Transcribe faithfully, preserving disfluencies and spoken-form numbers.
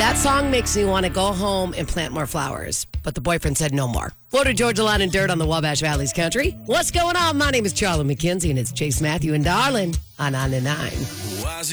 That song makes me want to go home and plant more flowers. But the boyfriend said no more. Florida Georgia Line and Dirt on the Wabash Valley's country. What's going on? My name is Charlie McKenzie, and it's Chase Matthew and Darlin on ninety-nine.